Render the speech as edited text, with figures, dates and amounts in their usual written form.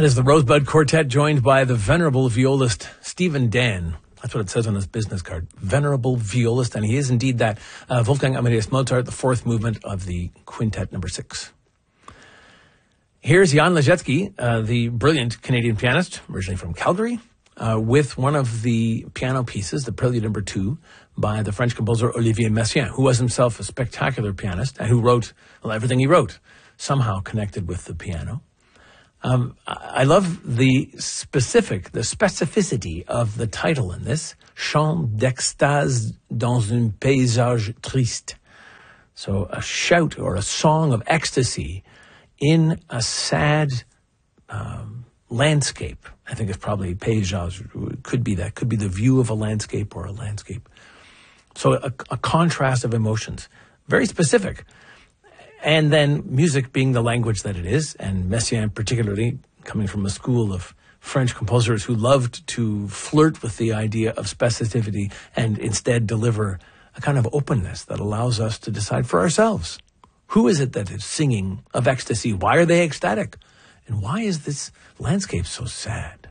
is the Rosebud Quartet, joined by the venerable violist Stephen Dan. That's what it says on his business card. Venerable violist, and he is indeed that. Wolfgang Amadeus Mozart, the fourth movement of the Quintet number 6. Here's Jan Ležecký, the brilliant Canadian pianist, originally from Calgary, with one of the piano pieces, the Prelude number 2, by the French composer Olivier Messiaen, who was himself a spectacular pianist and who wrote, well, everything he wrote somehow connected with the piano. I love the specificity of the title in this, Chant d'extase dans un paysage triste. So a shout or a song of ecstasy in a sad landscape. I think it's probably paysage, could be that, could be the view of a landscape or a landscape. So a contrast of emotions, very specific. And then music being the language that it is, and Messiaen particularly coming from a school of French composers who loved to flirt with the idea of specificity and instead deliver a kind of openness that allows us to decide for ourselves. Who is it that is singing of ecstasy? Why are they ecstatic? And why is this landscape so sad?